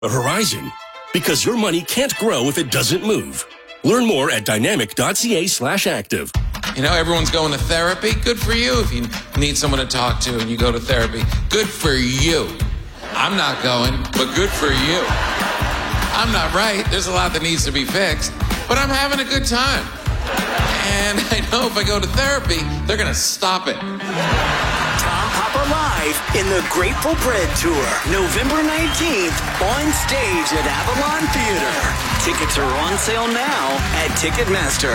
Verizon, because your money can't grow if it doesn't move. Learn more at dynamic.ca/active. You know, everyone's going to therapy. Good for you if you need someone to talk to and you go to therapy. Good for you. I'm not going, but good for you. I'm not right. There's a lot that needs to be fixed, but I'm having a good time. And I know if I go to therapy, they're going to stop it. Tom Papa Live in the Grateful Bread Tour, November 19th, on stage at Avalon Theater. Tickets are on sale now at Ticketmaster.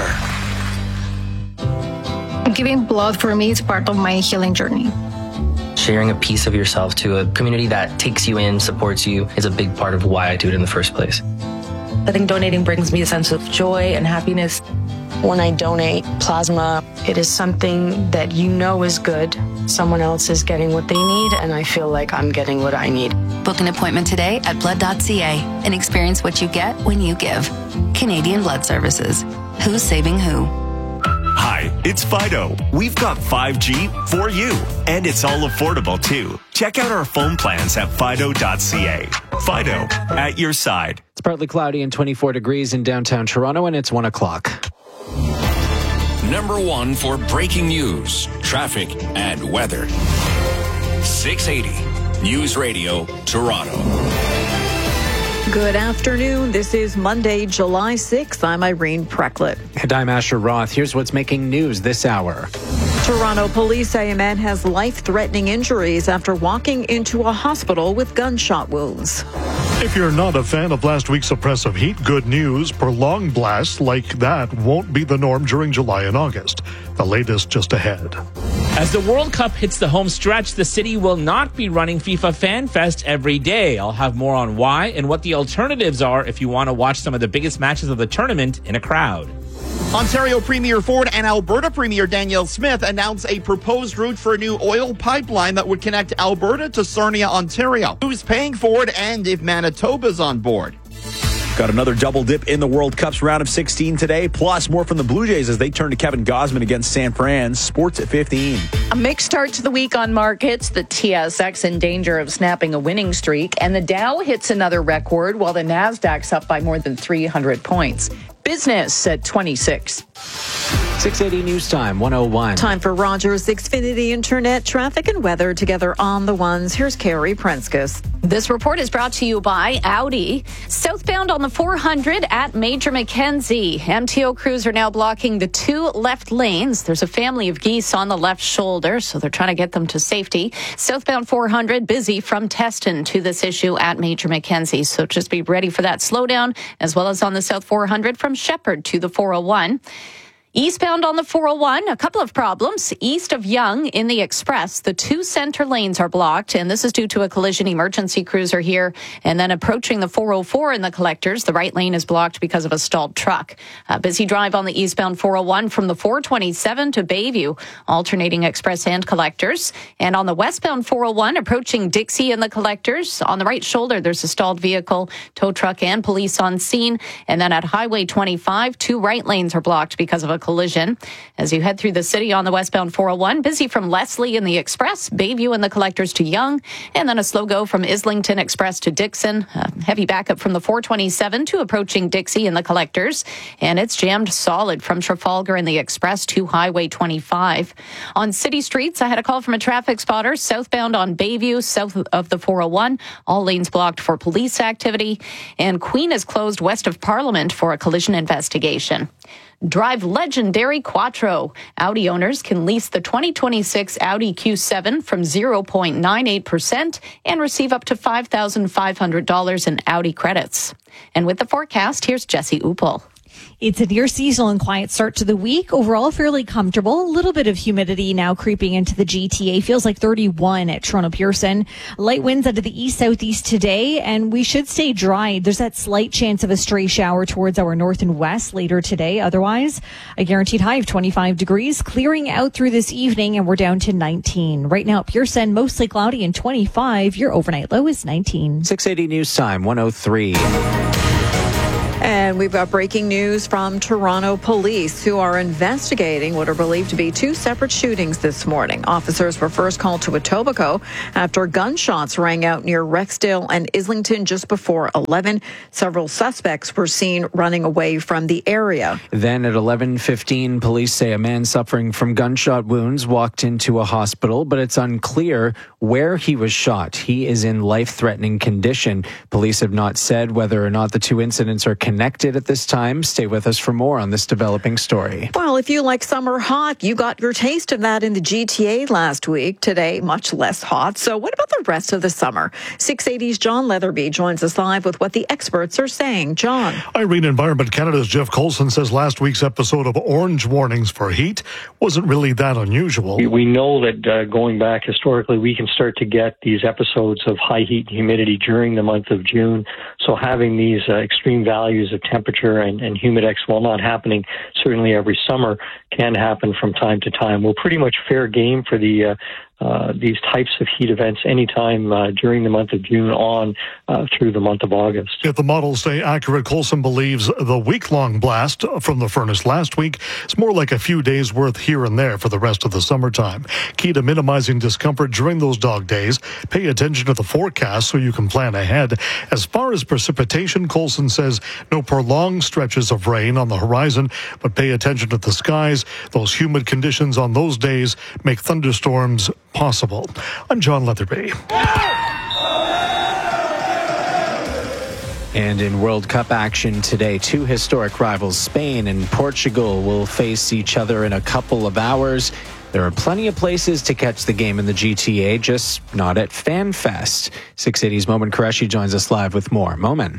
Giving blood for me is part of my healing journey. Sharing a piece of yourself to a community that takes you in, supports you, is a big part of why I do it in the first place. I think donating brings me a sense of joy and happiness. When I donate plasma, it is something that you know is good. Someone else is getting what they need, and I feel like I'm getting what I need. Book an appointment today at blood.ca and experience what you get when you give. Canadian Blood Services. Who's saving who? Hi, it's Fido. We've got 5G for you, and it's all affordable too. Check out our phone plans at fido.ca. Fido, at your side. It's partly cloudy and 24 degrees in downtown Toronto, and it's 1 o'clock. Number one for breaking news, traffic, and weather. 680 News Radio, Toronto. Good afternoon. This is Monday, July 6th. I'm Irene Precklett. And I'm Asher Roth. Here's what's making news this hour. Toronto police say a man has life-threatening injuries after walking into a hospital with gunshot wounds. If you're not a fan of last week's oppressive heat, good news. Prolonged blasts like that won't be the norm during July and August. The latest just ahead. As the World Cup hits the home stretch, the city will not be running FIFA Fan Fest every day. I'll have more on why and what the alternatives are if you want to watch some of the biggest matches of the tournament in a crowd. Ontario Premier Ford and Alberta Premier Danielle Smith announced a proposed route for a new oil pipeline that would connect Alberta to Sarnia, Ontario. Who's paying for it and if Manitoba's on board? Got another double dip in the World Cup's round of 16 today, plus more from the Blue Jays as they turn to Kevin Gausman against San Fran. Sports at 15. A mixed start to the week on markets. The TSX in danger of snapping a winning streak, and the Dow hits another record while the Nasdaq's up by more than 300 points. Business at 26. 680 News Time, 101. Time for Rogers Xfinity Internet traffic and weather together on the ones. Here's Carrie Prenskus. This report is brought to you by Audi. Southbound on the 400 at Major Mackenzie. MTO crews are now blocking the two left lanes. There's a family of geese on the left shoulder, so they're trying to get them to safety. Southbound 400 busy from Teston to this issue at Major Mackenzie. So just be ready for that slowdown, as well as on the South 400 from Shepherd to the 401. Eastbound on the 401, a couple of problems. East of Yonge in the Express, the two center lanes are blocked, and this is due to a collision. Emergency crews are here. And then approaching the 404 in the Collectors, the right lane is blocked because of a stalled truck. A busy drive on the eastbound 401 from the 427 to Bayview, alternating Express and Collectors. And on the westbound 401, approaching Dixie in the Collectors, on the right shoulder, there's a stalled vehicle, tow truck, and police on scene. And then at Highway 25, two right lanes are blocked because of a collision. As you head through the city on the westbound 401, busy from Leslie in the Express, Bayview in the Collectors to Yonge, and then a slow go from Islington Express to Dixon. Heavy backup from the 427 to approaching Dixie in the Collectors, and it's jammed solid from Trafalgar in the Express to Highway 25. On city streets, I had a call from a traffic spotter southbound on Bayview, south of the 401. All lanes blocked for police activity, and Queen is closed west of Parliament for a collision investigation. Drive legendary Quattro. Audi owners can lease the 2026 Audi Q7 from 0.98% and receive up to $5,500 in Audi credits. And with the forecast, here's Jesse Uppel. It's a near seasonal and quiet start to the week. Overall, fairly comfortable. A little bit of humidity now creeping into the GTA. Feels like 31 at Toronto Pearson. Light winds out of the east-southeast today, and we should stay dry. There's that slight chance of a stray shower towards our north and west later today. Otherwise, a guaranteed high of 25 degrees, clearing out through this evening, and we're down to 19. Right now at Pearson, mostly cloudy and 25. Your overnight low is 19. 680 News Time, 103. And we've got breaking news from Toronto police, who are investigating what are believed to be two separate shootings this morning. Officers were first called to Etobicoke after gunshots rang out near Rexdale and Islington just before 11. Several suspects were seen running away from the area. Then at 11:15, police say a man suffering from gunshot wounds walked into a hospital, but it's unclear where he was shot. He is in life-threatening condition. Police have not said whether or not the two incidents are connected at this time. Stay with us for more on this developing story. Well, if you like summer hot, you got your taste of that in the GTA last week. Today, much less hot. So what about the rest of the summer? 680's John Leatherby joins us live with what the experts are saying. John. Irene, Environment Canada's Jeff Coulson says last week's episode of orange warnings for heat wasn't really that unusual. We know that going back historically, we can start to get these episodes of high heat and humidity during the month of June. So having these extreme values of temperature and humidex, while not happening certainly every summer, can happen from time to time. We're pretty much fair game for these types of heat events anytime during the month of June on through the month of August. If the models stay accurate, Coulson believes the week-long blast from the furnace last week is more like a few days' worth here and there for the rest of the summertime. Key to minimizing discomfort during those dog days, pay attention to the forecast so you can plan ahead. As far as precipitation, Coulson says no prolonged stretches of rain on the horizon, but pay attention to the skies. Those humid conditions on those days make thunderstorms possible. I'm John Leatherby. And in World Cup action today, two historic rivals, Spain and Portugal, will face each other in a couple of hours. There are plenty of places to catch the game in the GTA, just not at FanFest. 680's Momin Qureshi joins us live with more. Momin.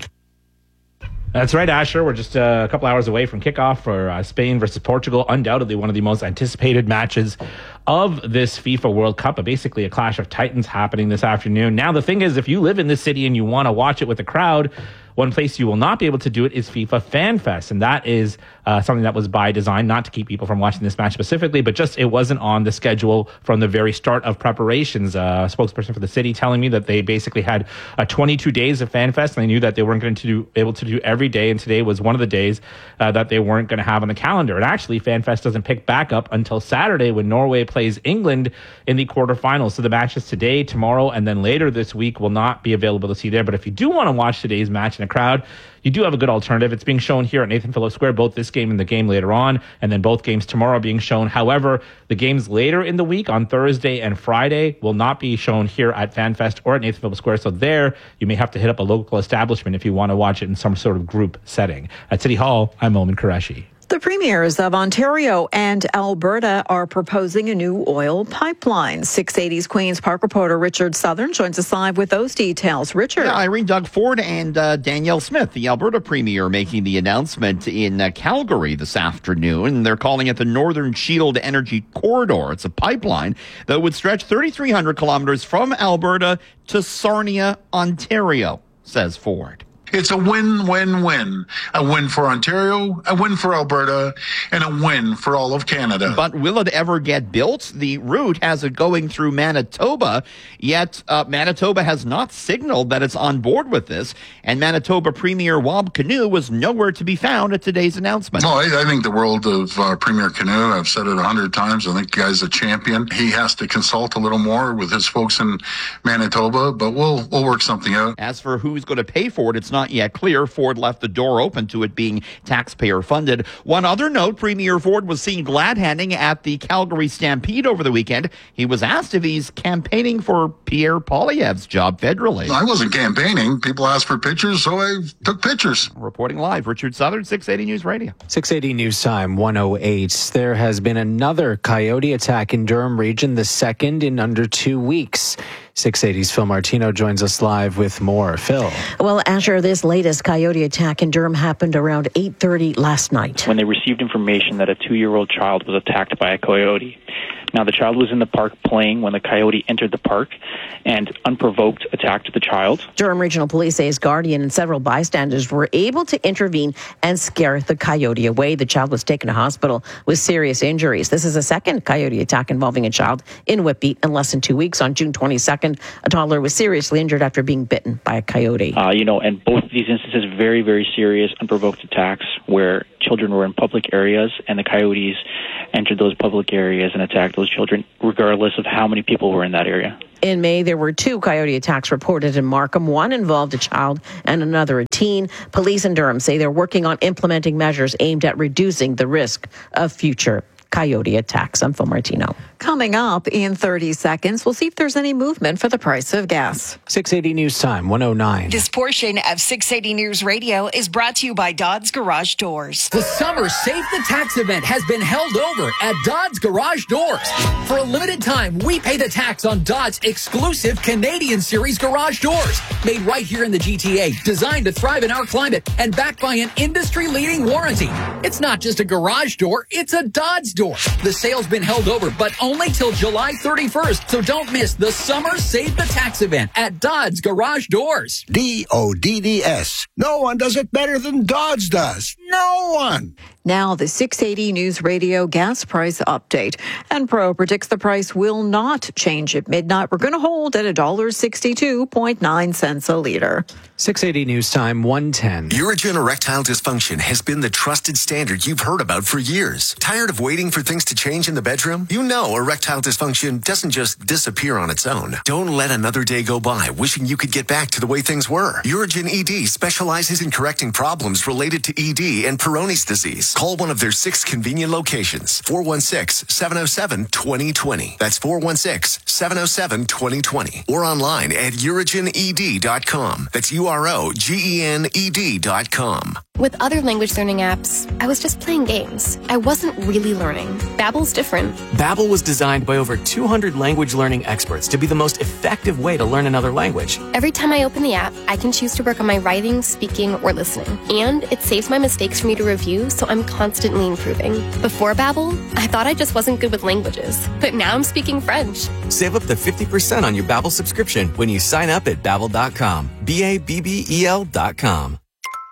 That's right, Asher. We're just a couple hours away from kickoff for Spain versus Portugal. Undoubtedly one of the most anticipated matches of this FIFA World Cup. Basically a clash of titans happening this afternoon. Now, the thing is, if you live in this city and you want to watch it with a crowd, one place you will not be able to do it is FIFA FanFest. And that is something that was by design, not to keep people from watching this match specifically, but just it wasn't on the schedule from the very start of preparations. A spokesperson for the city telling me that they basically had 22 days of FanFest, and they knew that they weren't going to be able to do every day, and today was one of the days that they weren't going to have on the calendar. And actually, FanFest doesn't pick back up until Saturday when Norway plays England in the quarterfinals. So the matches today, tomorrow, and then later this week will not be available to see there. But if you do want to watch today's match in a crowd, you do have a good alternative. It's being shown here at Nathan Phillips Square, both this game and the game later on, and then both games tomorrow being shown. However, the games later in the week on Thursday and Friday will not be shown here at FanFest or at Nathan Phillips Square. So there, you may have to hit up a local establishment if you want to watch it in some sort of group setting. At City Hall, I'm Momin Qureshi. The premiers of Ontario and Alberta are proposing a new oil pipeline. 680's Queen's Park reporter Richard Southern joins us live with those details. Richard. Yeah, Irene, Doug Ford and Danielle Smith, the Alberta premier, making the announcement in Calgary this afternoon. They're calling it the Northern Shield Energy Corridor. It's a pipeline that would stretch 3,300 kilometers from Alberta to Sarnia, Ontario, says Ford. It's a win-win-win. A win for Ontario, a win for Alberta, and a win for all of Canada. But will it ever get built? The route has it going through Manitoba, yet Manitoba has not signaled that it's on board with this. And Manitoba Premier Wab Kinew was nowhere to be found at today's announcement. Well, I think the world of Premier Kinew, I've said it 100 times, I think the guy's a champion. He has to consult a little more with his folks in Manitoba, but we'll work something out. As for who's going to pay for it, it's not yet clear. Ford left the door open to it being taxpayer funded. One other note, Premier Ford was seen glad-handing at the Calgary Stampede over the weekend. He was asked if he's campaigning for Pierre Poilievre's job federally. I wasn't campaigning. People asked for pictures, so I took pictures. Reporting live, Richard Southern, 680 News Radio. 680 News Time, 1:08. There has been another coyote attack in Durham Region, the second in under 2 weeks. 680's Phil Martino joins us live with more. Phil. Well, Asher, this latest coyote attack in Durham happened around 8:30 last night. When they received information that a 2-year-old child was attacked by a coyote. Now, the child was in the park playing when the coyote entered the park and unprovoked attacked the child. Durham Regional Police say his guardian and several bystanders were able to intervene and scare the coyote away. The child was taken to hospital with serious injuries. This is a second coyote attack involving a child in Whitby in less than 2 weeks. On June 22nd, a toddler was seriously injured after being bitten by a coyote. And both of these instances, very, very serious unprovoked attacks where children were in public areas and the coyotes entered those public areas and attacked those children, regardless of how many people were in that area. In May, there were 2 coyote attacks reported in Markham. One involved a child and another a teen. Police in Durham say they're working on implementing measures aimed at reducing the risk of future coyote attacks. I'm Phil Martino. Coming up in 30 seconds, we'll see if there's any movement for the price of gas. 680 News Time, 109. This portion of 680 News Radio is brought to you by Dodds Garage Doors. The Summer Save the Tax event has been held over at Dodds Garage Doors. For a limited time, we pay the tax on Dodds' exclusive Canadian Series garage doors. Made right here in the GTA, designed to thrive in our climate, and backed by an industry-leading warranty. It's not just a garage door, it's a Dodds door. The sale's been held over, but only till July 31st, so don't miss the Summer Save the Tax event at Dodds Garage Doors. DODDS. No one does it better than Dodds does. No one. Now, the 680 News Radio gas price update. Enpro predicts the price will not change at midnight. We're going to hold at $1.62.9 a liter. 680 News Time, 110. Urigen erectile dysfunction has been the trusted standard you've heard about for years. Tired of waiting for things to change in the bedroom? You know erectile dysfunction doesn't just disappear on its own. Don't let another day go by wishing you could get back to the way things were. Urigen ED specializes in correcting problems related to ED and Peyronie's disease. Call one of their 6 convenient locations. 416-707-2020. That's 416-707-2020. Or online at urigened.com. That's UROGENED.com. With other language learning apps, I was just playing games. I wasn't really learning. Babbel's different. Babbel was designed by over 200 language learning experts to be the most effective way to learn another language. Every time I open the app, I can choose to work on my writing, speaking, or listening. And it saves my mistakes for me to review, so I'm constantly improving. Before Babbel, I thought I just wasn't good with languages. But now I'm speaking French. Save up to 50% on your Babbel subscription when you sign up at Babbel.com. BABBEL.com.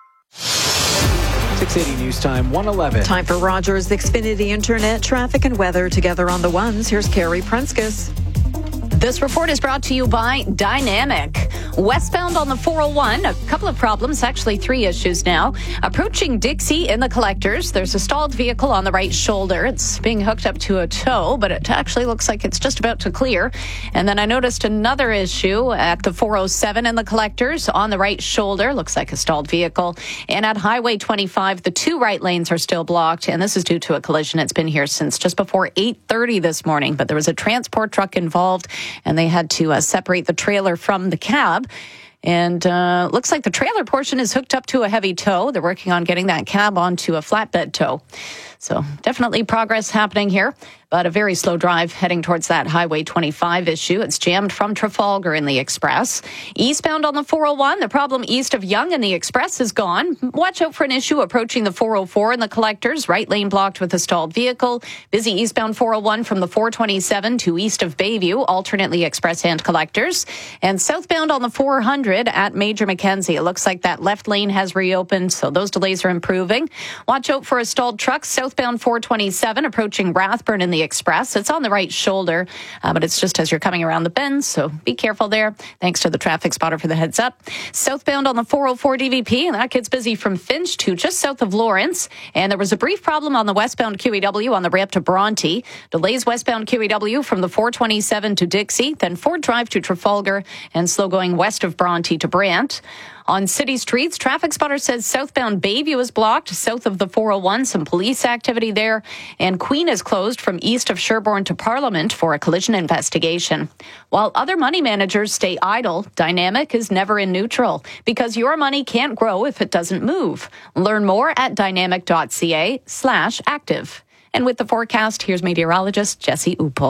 680 News Time, 111. Time for Rogers Xfinity Internet, traffic and weather together on the ones. Here's Carrie Prenskus. This report is brought to you by Dynamic. Westbound on the 401, a couple of problems, actually 3 issues now. Approaching Dixie in the collectors, there's a stalled vehicle on the right shoulder. It's being hooked up to a tow, but it actually looks like it's just about to clear. And then I noticed another issue at the 407 in the collectors on the right shoulder. Looks like a stalled vehicle. And at Highway 25, the 2 right lanes are still blocked. And this is due to a collision. It's been here since just before 8:30 this morning. But there was a transport truck involved, and they had to separate the trailer from the cab. And looks like the trailer portion is hooked up to a heavy tow. They're working on getting that cab onto a flatbed tow. So definitely progress happening here, but a very slow drive heading towards that Highway 25 issue. It's jammed from Trafalgar in the Express. Eastbound on the 401, the problem east of Yonge in the Express is gone. Watch out for an issue approaching the 404 in the collectors. Right lane blocked with a stalled vehicle. Busy eastbound 401 from the 427 to east of Bayview, alternately Express and collectors. And southbound on the 400 at Major Mackenzie. It looks like that left lane has reopened, so those delays are improving. Watch out for a stalled truck southbound 427 approaching Rathburn in the Express. It's on the right shoulder, but it's just as you're coming around the bend, so be careful there. Thanks to the traffic spotter for the heads up. Southbound on the 404 DVP, and that gets busy from Finch to just south of Lawrence. And there was a brief problem on the westbound QEW on the ramp to Bronte. Delays westbound QEW from the 427 to Dixie, then Ford Drive to Trafalgar, and slow going west of Bronte to Brant. On city streets, traffic spotter says southbound Bayview is blocked, south of the 401, some police activity there, and Queen is closed from east of Sherbourne to Parliament for a collision investigation. While other money managers stay idle, Dynamic is never in neutral because your money can't grow if it doesn't move. Learn more at dynamic.ca/active. And with the forecast, here's meteorologist Jesse Uppel.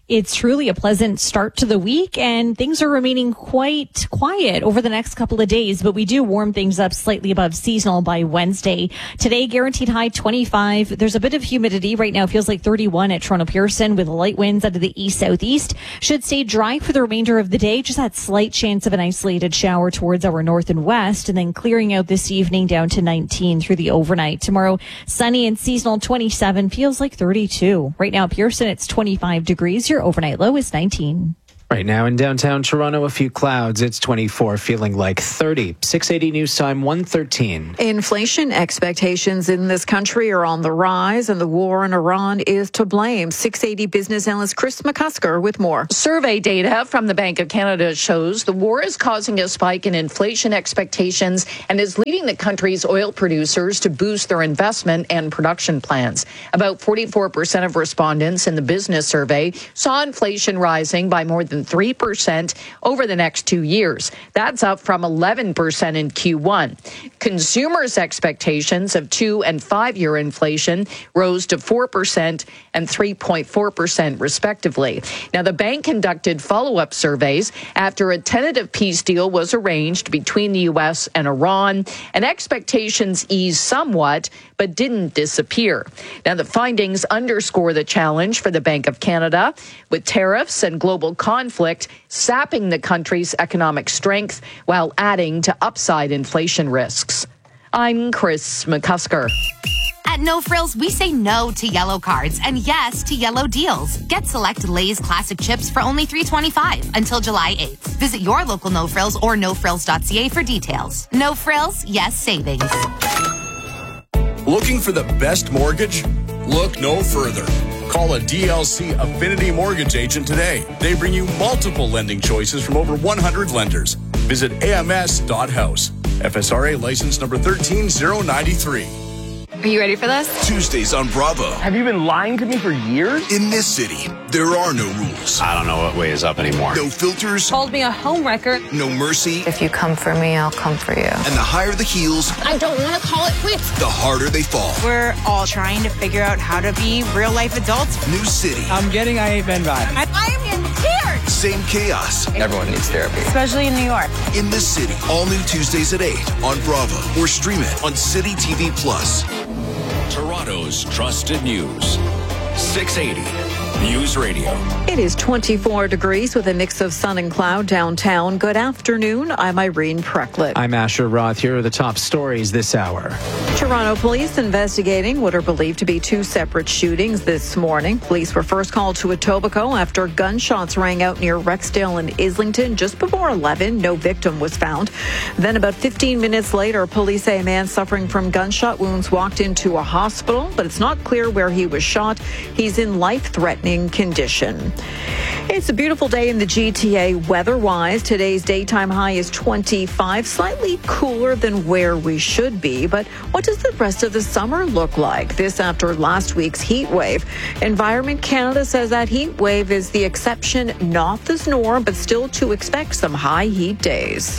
It's truly a pleasant start to the week, and things are remaining quite quiet over the next couple of days, but we do warm things up slightly above seasonal by Wednesday. Today, guaranteed high 25. There's a bit of humidity. Right now, it feels like 31 at Toronto Pearson with light winds out of the east-southeast. Should stay dry for the remainder of the day. Just that slight chance of an isolated shower towards our north and west, and then clearing out this evening down to 19 through the overnight. Tomorrow, sunny and seasonal 27, feels like 32. Right now, Pearson, it's 25 degrees. Your overnight low is 19. Right now in downtown Toronto, a few clouds. It's 24, feeling like 30. 680 News Time, 1:13. Inflation expectations in this country are on the rise, and the war in Iran is to blame. 680 business analyst Chris McCusker with more. Survey data from the Bank of Canada shows the war is causing a spike in inflation expectations and is leading the country's oil producers to boost their investment and production plans. About 44% of respondents in the business survey saw inflation rising by more than 3% over the next 2 years. That's up from 11% in Q1. Consumers' expectations of 2 and 5 year inflation rose to 4% and 3.4% respectively. Now, the bank conducted follow-up surveys after a tentative peace deal was arranged between the U.S. and Iran, and expectations eased somewhat but didn't disappear. Now, the findings underscore the challenge for the Bank of Canada, with tariffs and global conflict sapping the country's economic strength while adding to upside inflation risks. I'm Chris McCusker. At No Frills, we say no to yellow cards and yes to yellow deals. Get select Lay's classic chips for only $3.25 until July 8th. Visit your local No Frills or nofrills.ca for details. No Frills, yes savings. Looking for the best mortgage? Look no further. Call a DLC Affinity Mortgage agent today. They bring you multiple lending choices from over 100 lenders. Visit ams.house. FSRA license number 13093. Are you ready for this? Tuesdays on Bravo. Have you been lying to me for years? In this city, there are no rules. I don't know what way is up anymore. No filters. Called me a homewrecker. No mercy. If you come for me, I'll come for you. And the higher the heels, I don't want to call it quits. the harder they fall. We're all trying to figure out how to be real-life adults. New city. I'm getting I Ain't Been vibes. I am in tears. Same chaos. Everyone needs therapy. Especially in New York. In this city. All new Tuesdays at 8 on Bravo. Or stream it on City TV Plus. Toronto's trusted news. 680 News Radio. It is 24 degrees with a mix of sun and cloud downtown. Good afternoon. I'm Irene Precklett. I'm Asher Roth. Here are the top stories this hour. Toronto police investigating what are believed to be two separate shootings this morning. Police were first called to Etobicoke after gunshots rang out near Rexdale and Islington just before 11. No victim was found. Then about 15 minutes later, police say a man suffering from gunshot wounds walked into a hospital, but it's not clear where he was shot. He's in life-threatening condition. It's a beautiful day in the GTA weather-wise. Today's daytime high is 25, slightly cooler than where we should be. But what does the rest of the summer look like? This after last week's heat wave. Environment Canada says that heat wave is the exception, not the norm, but still to expect some high heat days.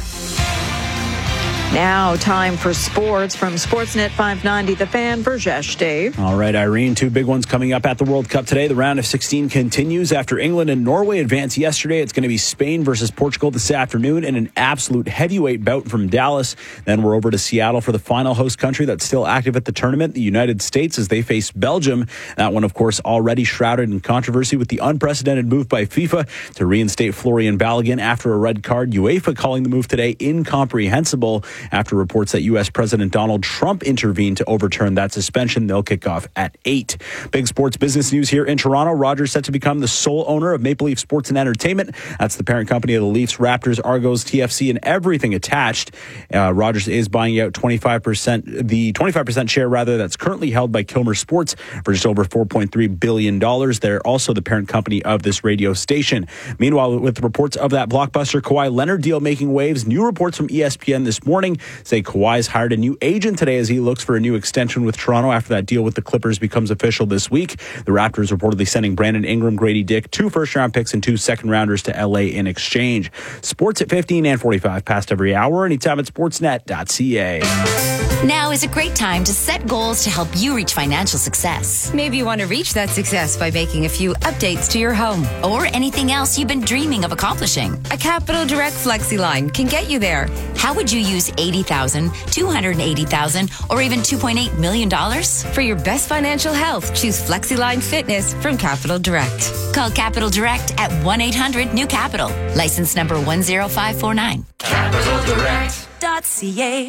Now, time for sports from Sportsnet 590, The Fan, Burjesh, Dave. All right, Irene, two big ones coming up at the World Cup today. The round of 16 continues after England and Norway advanced yesterday. It's going to be Spain versus Portugal this afternoon in an absolute heavyweight bout from Dallas. Then we're over to Seattle for the final host country that's still active at the tournament, the United States, as they face Belgium. That one, of course, already shrouded in controversy with the unprecedented move by FIFA to reinstate Florian Balogun after a red card. UEFA calling the move today incomprehensible after reports that U.S. President Donald Trump intervened to overturn that suspension. They'll kick off at 8. Big sports business news here in Toronto. Rogers set to become the sole owner of Maple Leaf Sports and Entertainment. That's the parent company of the Leafs, Raptors, Argos, TFC, and everything attached. Rogers is buying out 25%, the 25% share rather that's currently held by Kilmer Sports for just over $4.3 billion. They're also the parent company of this radio station. Meanwhile, with reports of that blockbuster Kawhi Leonard deal making waves, new reports from ESPN this morning say Kawhi's hired a new agent today as he looks for a new extension with Toronto after that deal with the Clippers becomes official this week. The Raptors reportedly sending Brandon Ingram, Grady Dick, 2 first-round picks and 2 second-rounders to L.A. in exchange. Sports at 15 and 45 past every hour, anytime at sportsnet.ca. Now is a great time to set goals to help you reach financial success. Maybe you want to reach that success by making a few updates to your home. Or anything else you've been dreaming of accomplishing. A Capital Direct FlexiLine can get you there. How would you use $80,000, $280,000, or even $2.8 million? For your best financial health, choose FlexiLine Fitness from Capital Direct. Call Capital Direct at 1-800-NEW-CAPITAL. License number 10549. CapitalDirect.ca.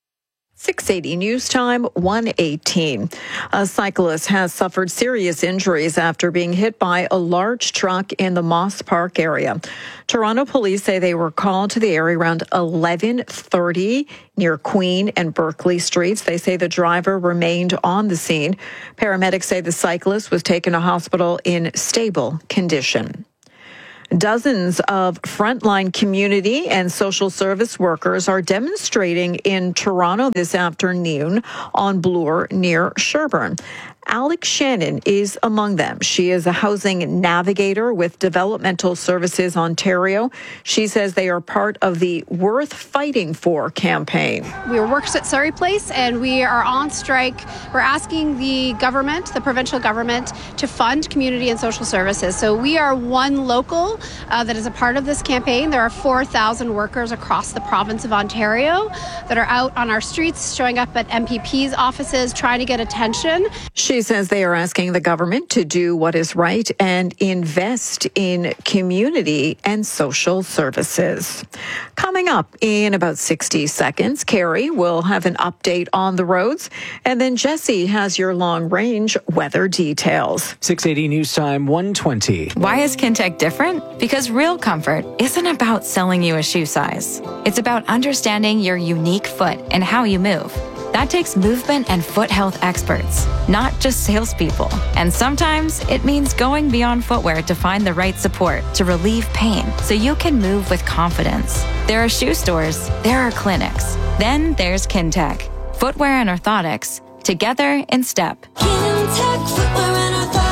680 News Time, 1:18. A cyclist has suffered serious injuries after being hit by a large truck in the Moss Park area. Toronto police say they were called to the area around 11:30 near Queen and Berkeley Streets. They say the driver remained on the scene. Paramedics say the cyclist was taken to hospital in stable condition. Dozens of frontline community and social service workers are demonstrating in Toronto this afternoon on Bloor near Sherbourne. Alex Shannon is among them. She is a housing navigator with Developmental Services Ontario. She says they are part of the Worth Fighting For campaign. We work at Surrey Place and we are on strike. We're asking the government, the provincial government, to fund community and social services. So we are one local that is a part of this campaign. There are 4,000 workers across the province of Ontario that are out on our streets, showing up at MPP's offices, trying to get attention. She says they are asking the government to do what is right and invest in community and social services. Coming up in about 60 seconds, Carrie will have an update on the roads, and then Jesse has your long-range weather details. 680 News Time, 1:20. Why is Kintec different? Because real comfort isn't about selling you a shoe size. It's about understanding your unique foot and how you move. That takes movement and foot health experts, not just salespeople. And sometimes it means going beyond footwear to find the right support to relieve pain so you can move with confidence. There are shoe stores, there are clinics. Then there's Kintec. Footwear and orthotics, together in step. Kintec Footwear and Orthotics.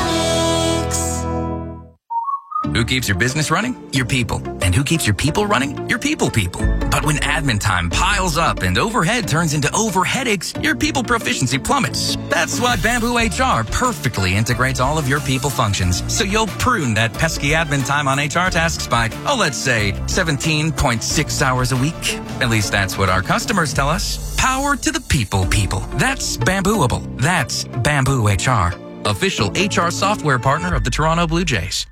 Who keeps your business running? Your people. And who keeps your people running? Your people. But when admin time piles up and overhead turns into overheadaches, your people proficiency plummets. That's why Bamboo HR perfectly integrates all of your people functions. So you'll prune that pesky admin time on HR tasks by, let's say 17.6 hours a week. At least that's what our customers tell us. Power to the people. That's Bambooable. That's Bamboo HR. Official HR software partner of the Toronto Blue Jays.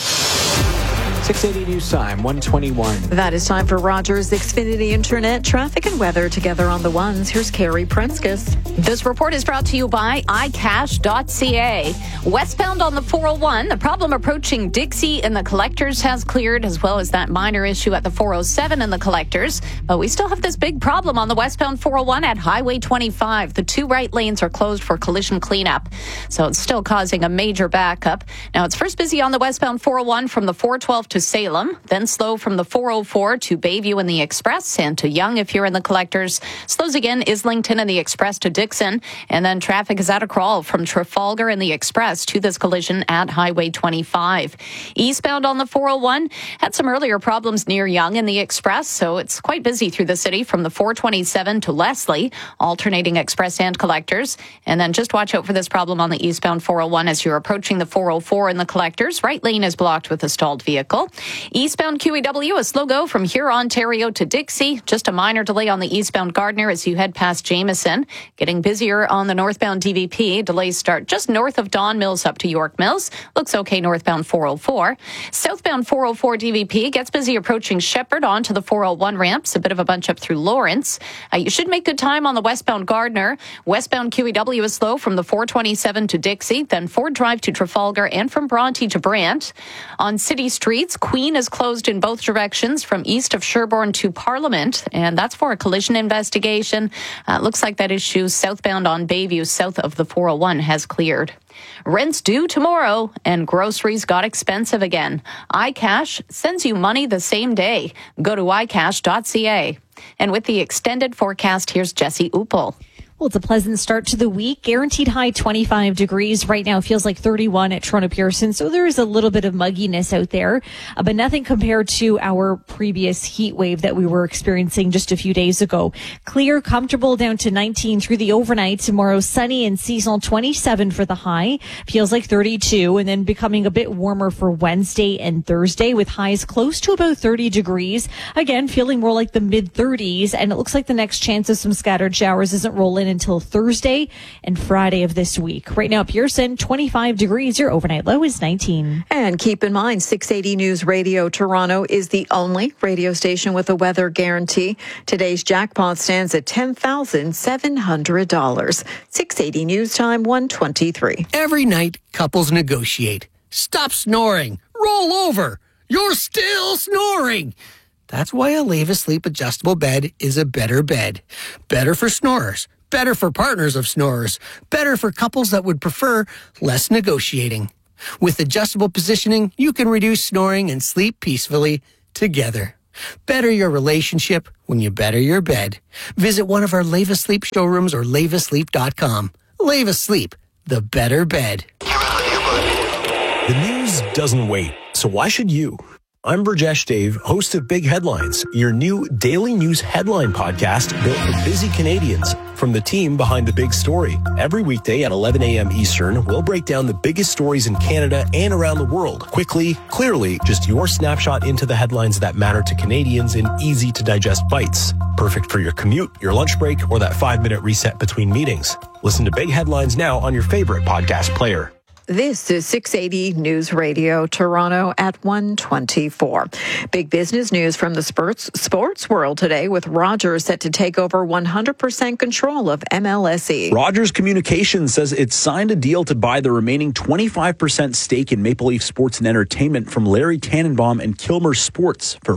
680 News Time, 1:21. That is time for Rogers Xfinity Internet traffic and weather together on the ones. Here's Carrie Prenskus. This report is brought to you by iCash.ca. Westbound on the 401, the problem approaching Dixie in the Collectors has cleared, as well as that minor issue at the 407 in the Collectors. But we still have this big problem on the westbound 401 at Highway 25. The two right lanes are closed for collision cleanup, so it's still causing a major backup. Now, it's first busy on the westbound 401 from the 412 to Salem, then slow from the 404 to Bayview in the Express and to Yonge if you're in the Collectors. Slows again Islington in the Express to Dixon, and then traffic is at a crawl from Trafalgar in the Express to this collision at Highway 25. Eastbound on the 401 had some earlier problems near Yonge in the Express, so it's quite busy through the city from the 427 to Leslie, alternating Express and Collectors. And then just watch out for this problem on the eastbound 401 as you're approaching the 404 in the Collectors. Right lane is blocked with a stalled vehicle. Eastbound QEW, a slow go from here, Ontario to Dixie. Just a minor delay on the eastbound Gardner as you head past Jameson. Getting busier on the northbound DVP. Delays start just north of Don Mills up to York Mills. Looks okay northbound 404. Southbound 404 DVP gets busy approaching Shepherd onto the 401 ramps. A bit of a bunch up through Lawrence. You should make good time on the westbound Gardner. Westbound QEW is slow from the 427 to Dixie. Then Ford Drive to Trafalgar and from Bronte to Brant. On city streets, Queen is closed in both directions from east of Sherbourne to Parliament, and that's for a collision investigation. Looks like that issue southbound on Bayview south of the 401 has cleared. Rent's due tomorrow, and groceries got expensive again. iCash sends you money the same day. Go to iCash.ca. And with the extended forecast, here's Jesse Uppel. Well, it's a pleasant start to the week. Guaranteed high 25 degrees. Right now, it feels like 31 at Toronto Pearson. So there is a little bit of mugginess out there, but nothing compared to our previous heat wave that we were experiencing just a few days ago. Clear, comfortable down to 19 through the overnight. Tomorrow, sunny and seasonal, 27 for the high. Feels like 32, and then becoming a bit warmer for Wednesday and Thursday with highs close to about 30 degrees. Again, feeling more like the mid 30s, and it looks like the next chance of some scattered showers isn't rolling until Thursday and Friday of this week. Right now, Pearson, 25 degrees. Your overnight low is 19. And keep in mind, 680 News Radio Toronto is the only radio station with a weather guarantee. Today's jackpot stands at $10,700. 680 News Time, 1:23. Every night, couples negotiate. Stop snoring. Roll over. You're still snoring. That's why a Leva Sleep adjustable bed is a better bed. Better for snorers. Better for partners of snorers. Better for couples that would prefer less negotiating. With adjustable positioning, you can reduce snoring and sleep peacefully together. Better your relationship when you better your bed. Visit one of our Leva Sleep showrooms or levasleep.com. Leva Sleep, the better bed. The news doesn't wait, so why should you? I'm Burjesh Dave, host of Big Headlines, your new daily news headline podcast built for busy Canadians from the team behind the big story. Every weekday at 11 a.m. Eastern, we'll break down the biggest stories in Canada and around the world. Quickly, clearly, just your snapshot into the headlines that matter to Canadians in easy-to-digest bites. Perfect for your commute, your lunch break, or that 5-minute reset between meetings. Listen to Big Headlines now on your favorite podcast player. This is 680 News Radio Toronto at 1:24. Big business news from the sports world today, with Rogers set to take over 100% control of MLSE. Rogers Communications says it signed a deal to buy the remaining 25% stake in Maple Leaf Sports and Entertainment from Larry Tannenbaum and Kilmer Sports for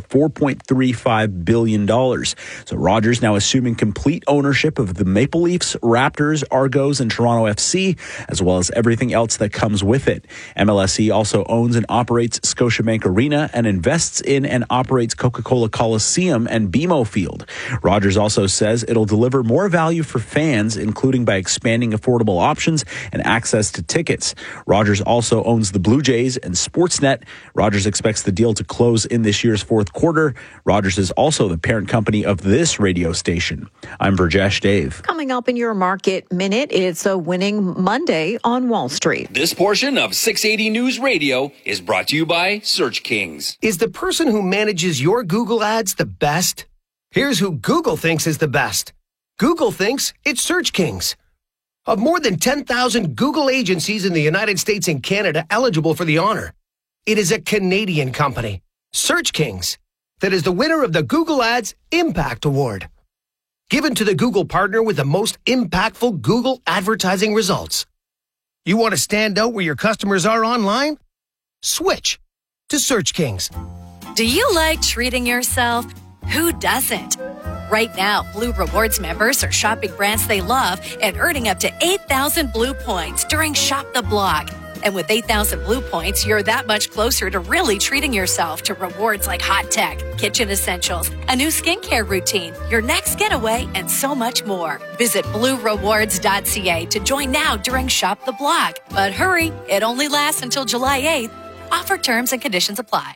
$4.35 billion. So Rogers now assuming complete ownership of the Maple Leafs, Raptors, Argos, and Toronto FC, as well as everything else that comes with it. MLSE also owns and operates Scotiabank Arena and invests in and operates Coca-Cola Coliseum and BMO Field. Rogers also says it'll deliver more value for fans, including by expanding affordable options and access to tickets. Rogers also owns the Blue Jays and Sportsnet. Rogers expects the deal to close in this year's fourth quarter. Rogers is also the parent company of this radio station. I'm Burjesh Dave. Coming up in your Market Minute, it's a winning Monday on Wall Street. This portion of 680 News Radio is brought to you by Search Kings. Is the person who manages your Google ads the best? Here's who Google thinks is the best. Google thinks it's Search Kings. Of more than 10,000 Google agencies in the United States and Canada eligible for the honor, it is a Canadian company, Search Kings, that is the winner of the Google Ads Impact Award, given to the Google partner with the most impactful Google advertising results. You want to stand out where your customers are online? Switch to Search Kings. Do you like treating yourself? Who doesn't? Right now, Blue Rewards members are shopping brands they love and earning up to 8,000 Blue points during Shop the Block. And with 8,000 Blue points, you're that much closer to really treating yourself to rewards like hot tech, kitchen essentials, a new skincare routine, your next getaway, and so much more. Visit bluerewards.ca to join now during Shop the Block. But hurry, it only lasts until July 8th. Offer terms and conditions apply.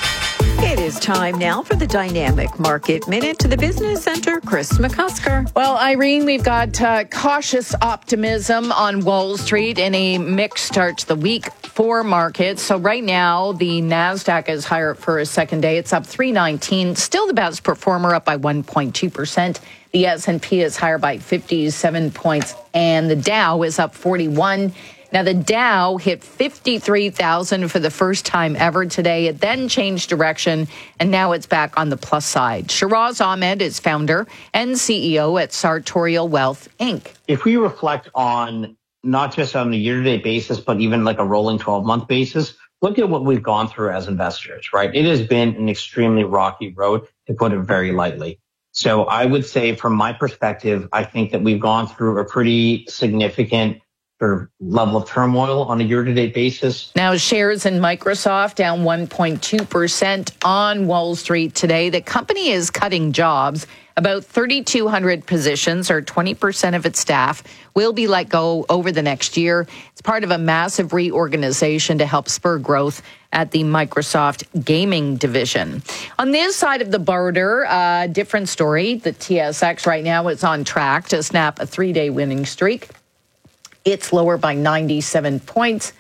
It is time now for the Dynamic Market Minute. To the Business Center, Chris McCusker. Well, Irene, we've got cautious optimism on Wall Street in a mixed start to the week for markets. So right now, the NASDAQ is higher for a second day. It's up 319, still the best performer, up by 1.2%. The S&P is higher by 57 points, and the Dow is up 41. Now, the Dow hit 53,000 for the first time ever today. It then changed direction, and now it's back on the plus side. Shiraz Ahmed is founder and CEO at Sartorial Wealth, Inc. If we reflect on not just on a year-to-date basis, but even like a rolling 12-month basis, look at what we've gone through as investors, right? It has been an extremely rocky road, to put it very lightly. So I would say from my perspective, I think that we've gone through a pretty significant sort of level of turmoil on a year-to-date basis. Now, shares in Microsoft down 1.2% on Wall Street today. The company is cutting jobs. About 3,200 positions, or 20% of its staff, will be let go over the next year. It's part of a massive reorganization to help spur growth at the Microsoft gaming division. On this side of the border, different story. The TSX right now is on track to snap a 3-day winning streak. It's lower by 97 points.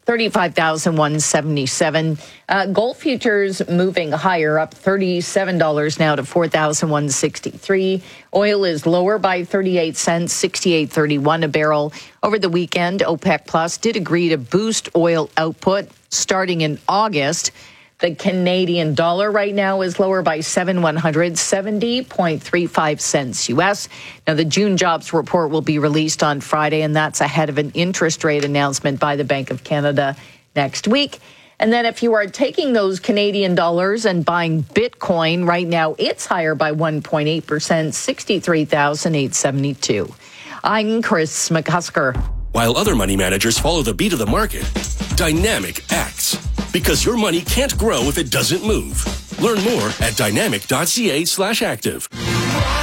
35,177. Gold futures moving higher, up $37 now to 4,163. Oil is lower by 38 cents, 68.31 a barrel. Over the weekend, OPEC Plus did agree to boost oil output starting in August. The Canadian dollar right now is lower by 770.35 cents U.S. Now, the June jobs report will be released on Friday, and that's ahead of an interest rate announcement by the Bank of Canada next week. And then if you are taking those Canadian dollars and buying Bitcoin right now, it's higher by 1.8%, 63,872. I'm Chris McCusker. While other money managers follow the beat of the market, Dynamic acts. Because your money can't grow if it doesn't move. Learn more at dynamic.ca/active.